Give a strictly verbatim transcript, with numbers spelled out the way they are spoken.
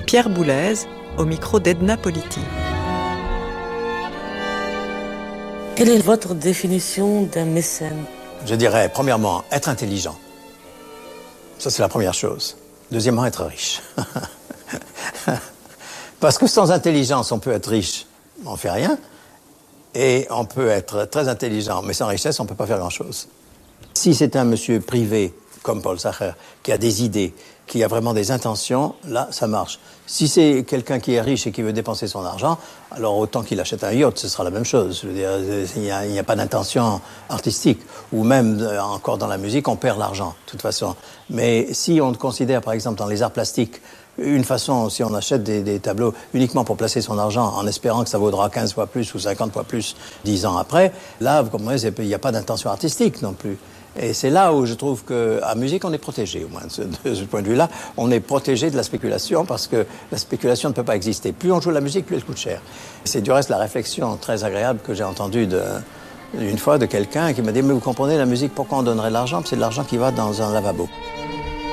Pierre Boulez, au micro d'Edna Politi. Quelle est votre définition d'un mécène? Je dirais, premièrement, être intelligent. Ça, c'est la première chose. Deuxièmement, être riche. Parce que sans intelligence, on peut être riche, on ne fait rien. Et on peut être très intelligent, mais sans richesse, on ne peut pas faire grand-chose. Si c'est un monsieur privé, comme Paul Sacher, qui a des idées, qui a vraiment des intentions, là, ça marche. Si c'est quelqu'un qui est riche et qui veut dépenser son argent, alors autant qu'il achète un yacht, ce sera la même chose. Je veux dire, il n'y a, il n'y a pas d'intention artistique. Ou même, encore dans la musique, on perd l'argent, de toute façon. Mais si on considère, par exemple, dans les arts plastiques, une façon, si on achète des, des tableaux uniquement pour placer son argent en espérant que ça vaudra quinze fois plus ou cinquante fois plus dix ans après, là, vous comprenez, il n'y a pas d'intention artistique non plus. Et c'est là où je trouve qu'à musique, on est protégé, au moins, de ce, de ce point de vue-là. On est protégé de la spéculation parce que la spéculation ne peut pas exister. Plus on joue la musique, plus elle coûte cher. C'est du reste la réflexion très agréable que j'ai entendue de, une fois de quelqu'un qui m'a dit « Mais vous comprenez, la musique, pourquoi on donnerait de l'argent? C'est de l'argent qui va dans un lavabo. »